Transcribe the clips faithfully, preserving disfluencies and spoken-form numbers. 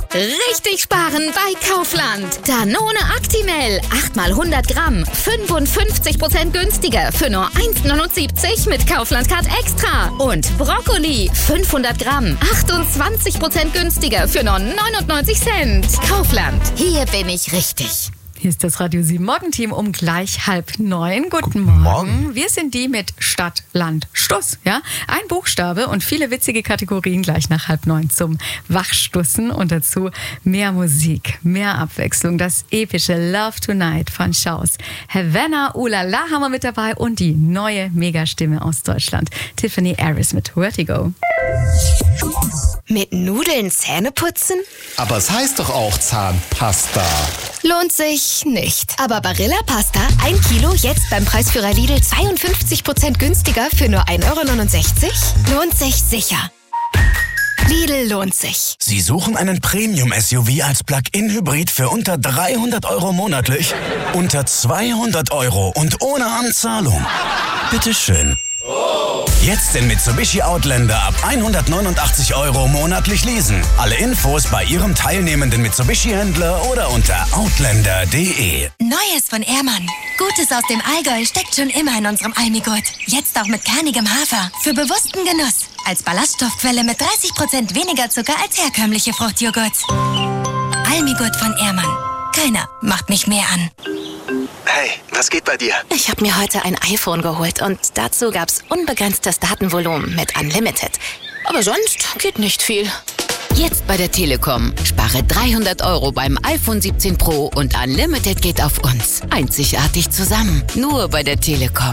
Richtig sparen bei Kaufland. Danone Actimel, acht mal hundert Gramm, fünfundfünfzig Prozent günstiger für nur eins neunundsiebzig mit Kaufland Card Extra. Und Brokkoli, fünfhundert Gramm, achtundzwanzig Prozent günstiger für nur neunundneunzig Cent. Kaufland, hier bin ich richtig. Hier ist das Radio sieben Morgenteam um gleich halb neun. Guten, Guten Morgen. Morgen. Wir sind die mit Stadt, Land, Stuss. Ja? Ein Buchstabe und viele witzige Kategorien gleich nach halb neun zum Wachstussen. Und dazu mehr Musik, mehr Abwechslung. Das epische Love Tonight von Schaus. Havana Ulala haben wir mit dabei und die neue Megastimme aus Deutschland. Tiffany Harris mit Vertigo. Mit Nudeln Zähne putzen? Aber es heißt doch auch Zahnpasta. Lohnt sich nicht. Aber Barilla Pasta, ein Kilo, jetzt beim Preisführer Lidl zweiundfünfzig Prozent günstiger für nur ein Euro neunundsechzig? Lohnt sich sicher. Lidl lohnt sich. Sie suchen einen Premium-S U V als Plug-in-Hybrid für unter dreihundert Euro monatlich? Unter zweihundert Euro und ohne Anzahlung? Bitteschön. Jetzt den Mitsubishi Outlander ab hundertneunundachtzig Euro monatlich leasen. Alle Infos bei Ihrem teilnehmenden Mitsubishi-Händler oder unter outlander punkt de. Neues von Ehrmann. Gutes aus dem Allgäu steckt schon immer in unserem Almigurt. Jetzt auch mit kernigem Hafer. Für bewussten Genuss. Als Ballaststoffquelle mit dreißig Prozent weniger Zucker als herkömmliche Fruchtjoghurts. Almigurt von Ehrmann. Keiner macht mich mehr an. Hey, was geht bei dir? Ich habe mir heute ein iPhone geholt und dazu gab's unbegrenztes Datenvolumen mit Unlimited. Aber sonst geht nicht viel. Jetzt bei der Telekom. Spare dreihundert Euro beim iPhone siebzehn Pro und Unlimited geht auf uns. Einzigartig zusammen. Nur bei der Telekom.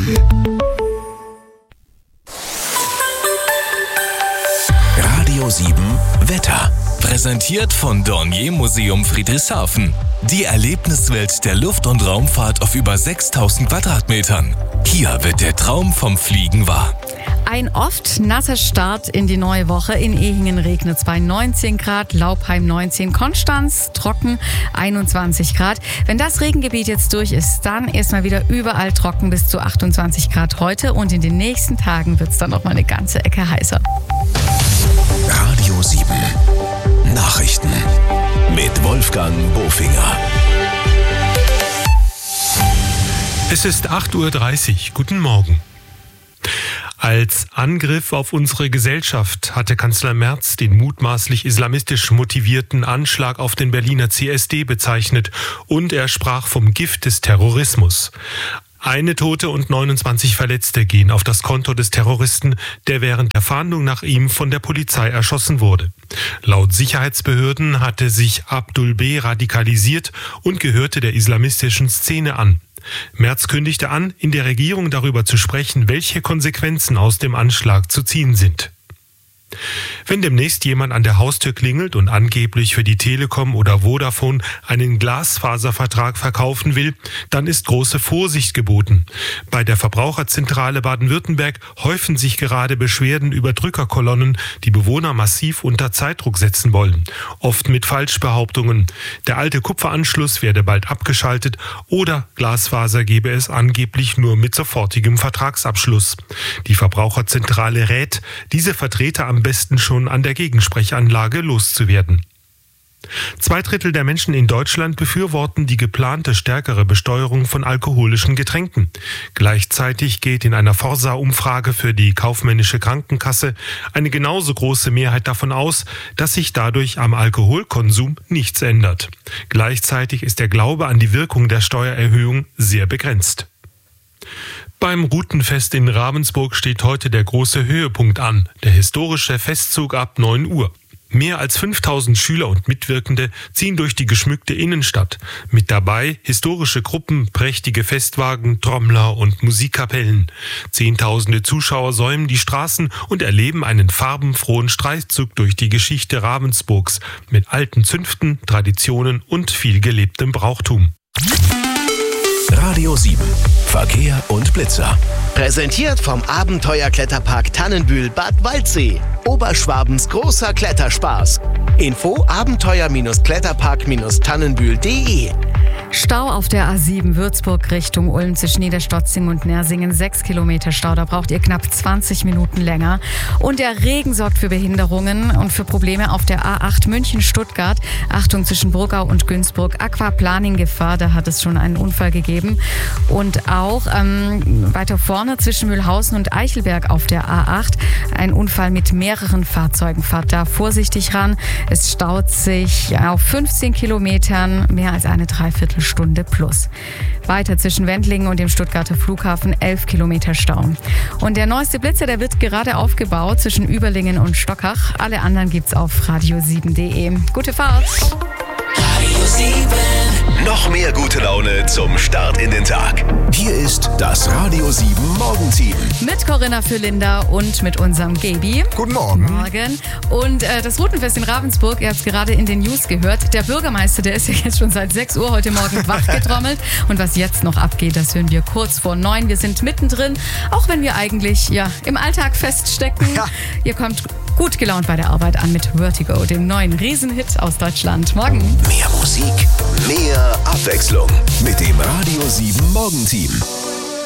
Radio sieben Wetter. Präsentiert von Dornier Museum Friedrichshafen. Die Erlebniswelt der Luft- und Raumfahrt auf über sechstausend Quadratmetern. Hier wird der Traum vom Fliegen wahr. Ein oft nasser Start in die neue Woche. In Ehingen regnet es bei neunzehn Grad, Laubheim neunzehn, Konstanz trocken einundzwanzig Grad. Wenn das Regengebiet jetzt durch ist, dann erstmal wieder überall trocken bis zu achtundzwanzig Grad heute. Und in den nächsten Tagen wird es dann noch mal eine ganze Ecke heißer. Radio sieben Nachrichten mit Wolfgang Bofinger. Es ist acht Uhr dreißig. Guten Morgen. Als Angriff auf unsere Gesellschaft hatte Kanzler Merz den mutmaßlich islamistisch motivierten Anschlag auf den Berliner C S D bezeichnet und er sprach vom Gift des Terrorismus. Eine Tote und neunundzwanzig Verletzte gehen auf das Konto des Terroristen, der während der Fahndung nach ihm von der Polizei erschossen wurde. Laut Sicherheitsbehörden hatte sich Abdul B. radikalisiert und gehörte der islamistischen Szene an. Merz kündigte an, in der Regierung darüber zu sprechen, welche Konsequenzen aus dem Anschlag zu ziehen sind. Wenn demnächst jemand an der Haustür klingelt und angeblich für die Telekom oder Vodafone einen Glasfaservertrag verkaufen will, dann ist große Vorsicht geboten. Bei der Verbraucherzentrale Baden-Württemberg häufen sich gerade Beschwerden über Drückerkolonnen, die Bewohner massiv unter Zeitdruck setzen wollen. Oft mit Falschbehauptungen. Der alte Kupferanschluss werde bald abgeschaltet oder Glasfaser gebe es angeblich nur mit sofortigem Vertragsabschluss. Die Verbraucherzentrale rät, diese Vertreter am besten schon an der Gegensprechanlage loszuwerden. Zwei Drittel der Menschen in Deutschland befürworten die geplante stärkere Besteuerung von alkoholischen Getränken. Gleichzeitig geht in einer Forsa-Umfrage für die kaufmännische Krankenkasse eine genauso große Mehrheit davon aus, dass sich dadurch am Alkoholkonsum nichts ändert. Gleichzeitig ist der Glaube an die Wirkung der Steuererhöhung sehr begrenzt. Beim Routenfest in Ravensburg steht heute der große Höhepunkt an, der historische Festzug ab neun Uhr. Mehr als fünftausend Schüler und Mitwirkende ziehen durch die geschmückte Innenstadt. Mit dabei historische Gruppen, prächtige Festwagen, Trommler und Musikkapellen. Zehntausende Zuschauer säumen die Straßen und erleben einen farbenfrohen Streifzug durch die Geschichte Ravensburgs mit alten Zünften, Traditionen und viel gelebtem Brauchtum. Radio sieben Verkehr und Blitzer. Präsentiert vom Abenteuerkletterpark Tannenbühl Bad Waldsee. Oberschwabens großer Kletterspaß. Info abenteuer Kletterpark Tannenbühl punkt de. Stau auf der A sieben Würzburg Richtung Ulm zwischen Niederstotzing und Nersingen. Sechs Kilometer Stau, da braucht ihr knapp zwanzig Minuten länger. Und der Regen sorgt für Behinderungen und für Probleme auf der A acht München-Stuttgart. Achtung zwischen Brugau und Günzburg. Aquaplaning-Gefahr, da hat es schon einen Unfall gegeben. Und auch ähm, weiter vorne zwischen Mühlhausen und Eichelberg auf der A acht. Ein Unfall mit mehreren Fahrzeugen. Fahrt da vorsichtig ran. Es staut sich auf fünfzehn Kilometern, mehr als eine Dreiviertelstunde plus. Weiter zwischen Wendlingen und dem Stuttgarter Flughafen elf Kilometer Stau. Und der neueste Blitzer, der wird gerade aufgebaut zwischen Überlingen und Stockach. Alle anderen gibt's auf radio sieben punkt de. Gute Fahrt! Radio sieben. Noch mehr gute Laune zum Start in den Tag. Hier ist das Radio sieben Morgenteam. Mit Corinna für Linda und mit unserem Gaby. Guten Morgen. Morgen. Und äh, das Routenfest in Ravensburg, ihr habt es gerade in den News gehört. Der Bürgermeister, der ist ja jetzt schon seit sechs Uhr heute Morgen wachgetrommelt. Und was jetzt noch abgeht, das hören wir kurz vor neun. Wir sind mittendrin, auch wenn wir eigentlich ja im Alltag feststecken. Ja. Ihr kommt gut gelaunt bei der Arbeit an mit Vertigo, dem neuen Riesenhit aus Deutschland. Morgen. Mehr Musik, mehr Abwechslung mit dem Radio sieben Morgenteam.